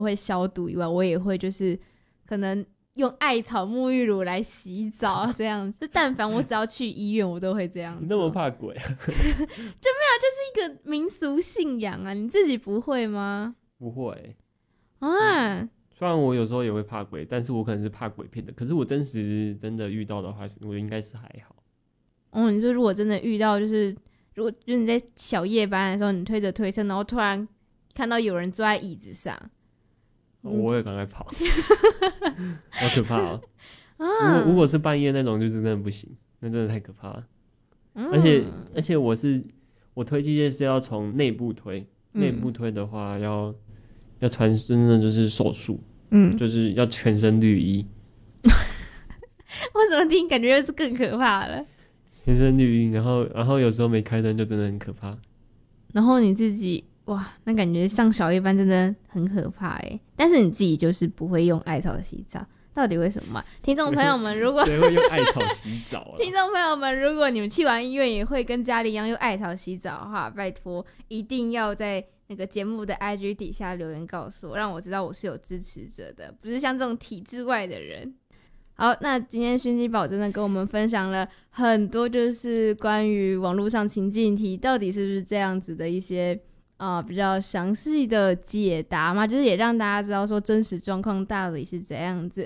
会消毒以外，我也会就是可能用艾草沐浴乳来洗澡这样，就但凡我只要去医院我都会这样做。 你那么怕鬼啊？ 就没有，就是一个民俗信仰啊。你自己不会吗？ 不会啊， 虽然我有时候也会怕鬼，但是我可能是怕鬼片的。可是我真的遇到的话，我应该是还好。 你说如果真的遇到，就是如果就是你在小夜班的时候，你推着推车，然后突然看到有人坐在椅子上， 我也赶快跑，好可怕哦！如果是半夜那种，就真的不行，那真的太可怕了。而且我推机械是要从内部推，内部推的话要穿真的就是手术，就是要全身绿衣。 为什么听感觉又是更可怕了？ 全身绿衣，然后有时候没开灯就真的很可怕。 然后你自己哇，那感觉上小夜班真的很可怕耶。但是你自己就是不会用艾草洗澡，到底为什么？听众朋友们，如果谁会用艾草洗澡啊？ 听众朋友们，如果你们去完医院也会跟家里一样用艾草洗澡的话，拜托一定要在那个节目的 IG 底下留言告诉我，让我知道我是有支持者的，不是像这种体制外的人。好，那今天薰姬宝真的跟我们分享了很多，就是关于网络上情境题到底是不是这样子的一些比较详细的解答嘛，就是也让大家知道说真实状况到底是怎样子。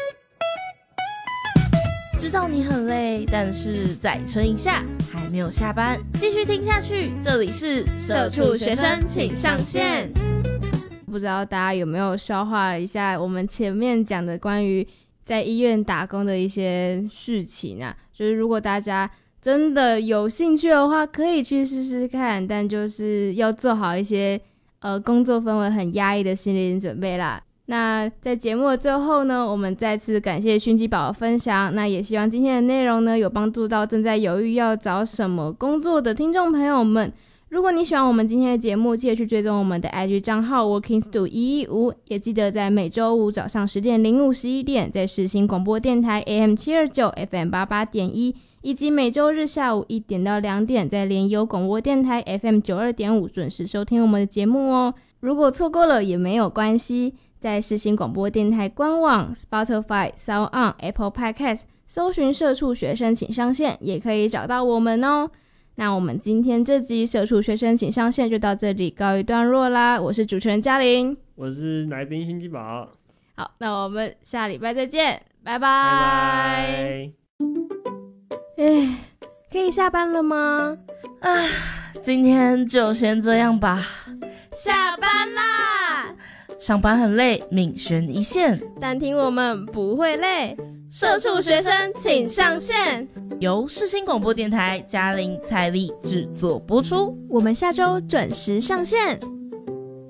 知道你很累，但是再撑一下，还没有下班，继续听下去。这里是社畜学生请上线。 不知道大家有没有消化一下我们前面讲的关于在医院打工的一些事情啊，就是如果大家真的有兴趣的话，可以去试试看，但就是要做好一些工作氛围很压抑的心理准备啦。那在节目的最后呢，我们再次感谢薰姬宝的分享，那也希望今天的内容呢有帮助到正在犹豫要找什么工作的听众朋友们。如果你喜欢我们今天的节目，记得去追踪我们的 IG 账号 workingstu115， 也记得在每周五早上10点、05、11点在世新广播电台 AM729 FM88.1， 以及每周日下午1点到2点在联友广播电台 FM92.5 准时收听我们的节目哦。如果错过了也没有关系，在世新广播电台官网 Spotify、SoundOn、Apple Podcast 搜寻社畜学生请上线，也可以找到我们哦。那我们今天这集社畜学生请上线就到这里告一段落啦，我是主持人嘉玲， 我是来宾薰姬宝。 好，那我们下礼拜再见，拜拜拜拜。可以下班了吗？ 今天就先这样吧。 下班啦！ 上班很累，命悬一线， 但听我们不会累。社畜学生请上线， 由世新广播电台嘉玲、蔡丽制作播出。 我们下周准时上线。